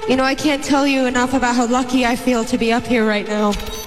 You know, I can't tell you enough about how lucky I feel to be up here right now.